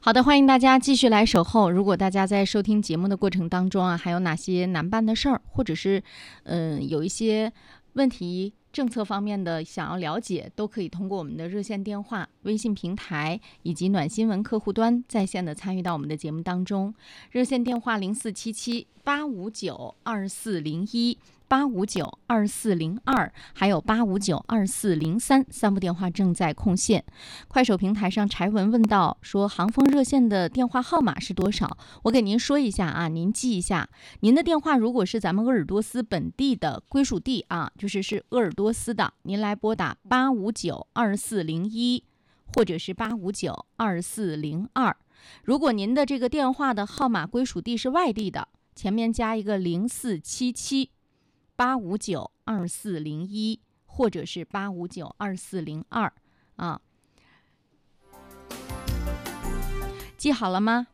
好的，欢迎大家继续来守候。如果大家在收听节目的过程当中啊，还有哪些难办的事儿，或者是有一些问题政策方面的想要了解，都可以通过我们的热线电话、微信平台以及暖新闻客户端在线的参与到我们的节目当中。热线电话0477-859-2401。859-2402，还有859-2403，三部电话正在空线。快手平台上柴文问到说，航风热线的电话号码是多少？我给您说一下啊，您记一下。您的电话如果是咱们鄂尔多斯本地的归属地啊，就是鄂尔多斯的，您来拨打859-2401，或者是859-2402。如果您的这个电话的号码归属地是外地的，前面加一个0477-859-2401，或者是859-2402啊，记好了吗？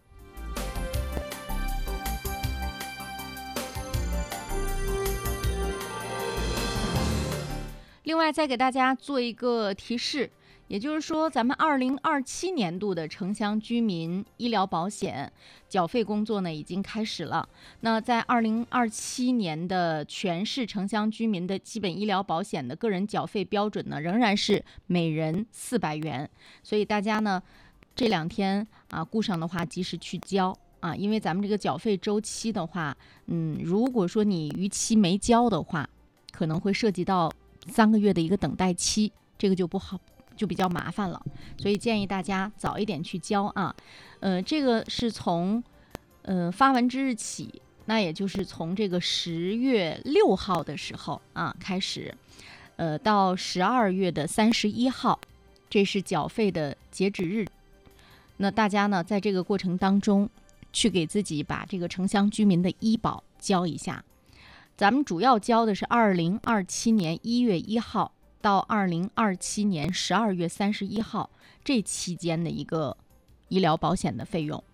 另外再给大家做一个提示，也就是说咱们2027年度的城乡居民医疗保险缴费工作呢已经开始了。那在2027年的全市城乡居民的基本医疗保险的个人缴费标准呢仍然是每人400元，所以大家呢这2天啊顾上的话及时去交啊，因为咱们这个缴费周期的话，如果说你逾期没交的话，可能会涉及到3个月的一个等待期，这个就不好，就比较麻烦了，所以建议大家早一点去交啊。这个是从发文之日起，那也就是从这个10月6号的时候啊开始，到12月的31号，这是缴费的截止日。那大家呢在这个过程当中，去给自己把这个城乡居民的医保交一下。咱们主要交的是2027年1月1号到2027年12月31号这期间的一个医疗保险的费用。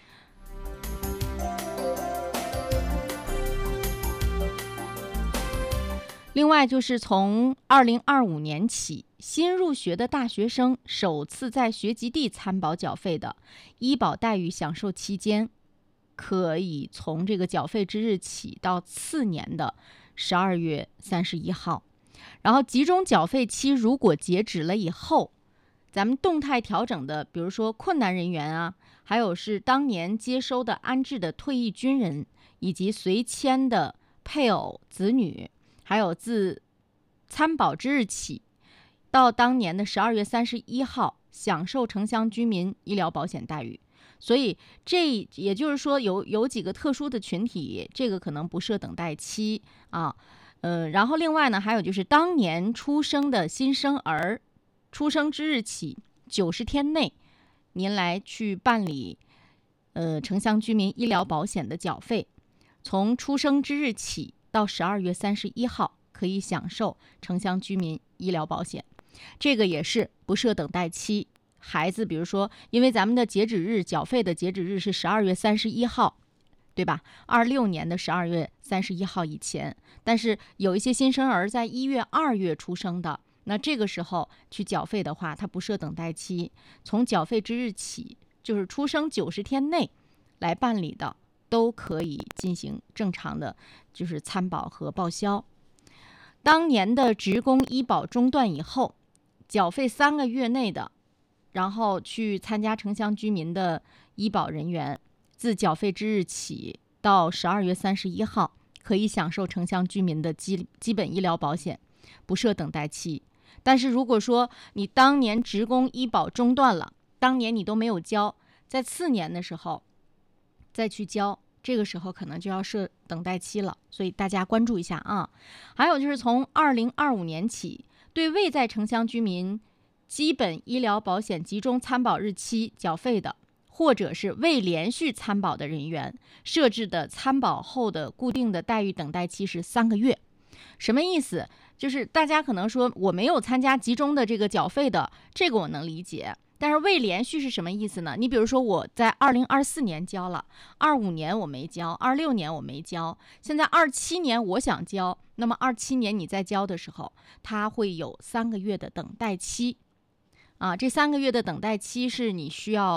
另外就是从2025年起，新入学的大学生首次在学籍地参保缴费的医保待遇享受期间，可以从这个缴费之日起到次年的12月31号。然后集中缴费期如果截止了以后，咱们动态调整的，比如说困难人员啊，还有是当年接收的安置的退役军人，以及随迁的配偶、子女，还有自参保之日起到当年的12月31号享受城乡居民医疗保险待遇。所以这也就是说有几个特殊的群体，这个可能不设等待期啊。然后另外呢，还有就是当年出生的新生儿，出生之日起90天内，您来去办理城乡居民医疗保险的缴费，从出生之日起到12月31号可以享受城乡居民医疗保险，这个也是不设等待期。孩子比如说因为咱们的截止日缴费的截止日是12月31号，对吧？26年的12月31号以前，但是有一些新生儿在1月2月出生的，那这个时候去缴费的话，它不设等待期，从缴费之日起，就是出生90天内来办理的，都可以进行正常的就是参保和报销。当年的职工医保中断以后，缴费3个月内的，然后去参加城乡居民的医保人员，自缴费之日起到12月31号可以享受城乡居民的基本医疗保险，不设等待期。但是如果说你当年职工医保中断了，当年你都没有交，在次年的时候再去交，这个时候可能就要设等待期了，所以大家关注一下啊。还有就是从2025年起，对未在城乡居民基本医疗保险集中参保日期缴费的，或者是未连续参保的人员，设置的参保后的固定的待遇等待期是3个月。什么意思？就是大家可能说我没有参加集中的这个缴费的，这个我能理解，但是未连续是什么意思呢？你比如说我在2024年交了，25年我没交，26年我没交，现在27年我想交，那么27年你在交的时候，它会有3个月的等待期啊。这3个月的等待期是你需要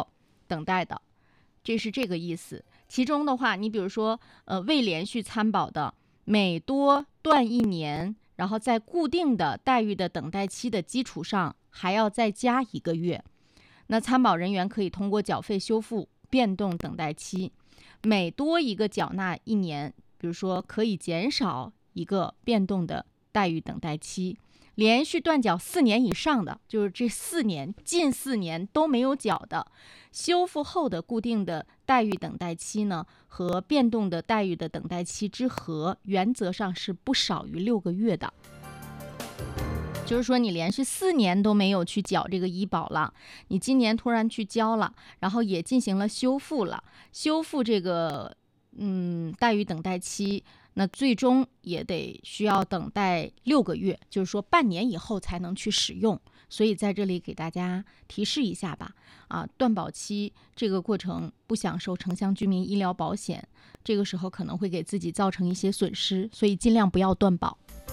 等待的，这是这个意思。其中的话，你比如说未连续参保的，每多断1年，然后在固定的待遇的等待期的基础上，还要再加1个月。那参保人员可以通过缴费修复变动等待期，每多一个缴纳1年，比如说可以减少一个变动的待遇等待期。连续断缴4年以上的，就是这近4年都没有缴的，修复后的固定的待遇等待期呢，和变动的待遇的等待期之和，原则上是不少于6个月的。就是说你连续4年都没有去缴这个医保了，你今年突然去交了，然后也进行了修复了，修复这个待遇等待期，那最终也得需要等待6个月，就是说半年以后才能去使用。所以在这里给大家提示一下吧，断保期这个过程不享受城乡居民医疗保险，这个时候可能会给自己造成一些损失，所以尽量不要断保。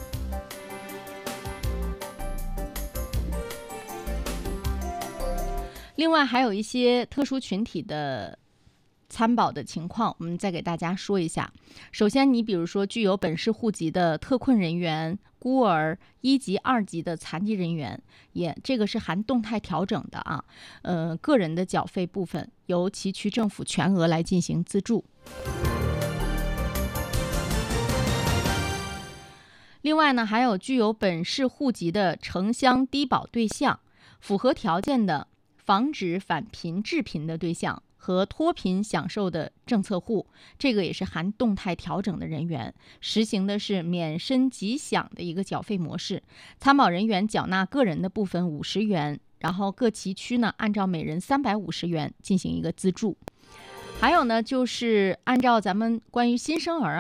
另外还有一些特殊群体的参保的情况，我们再给大家说一下。首先，你比如说具有本市户籍的特困人员、孤儿、1级、2级的残疾人员，这个是含动态调整的啊。个人的缴费部分由其区政府全额来进行资助。另外呢，还有具有本市户籍的城乡低保对象，符合条件的防止返贫致贫的对象和脱贫享受的政策户，这个也是含动态调整的人员，实行的是免申即享的一个缴费模式。参保人员缴纳个人的部分50元，然后各旗区呢按照每人350元进行一个资助。还有呢，就是按照咱们关于新生儿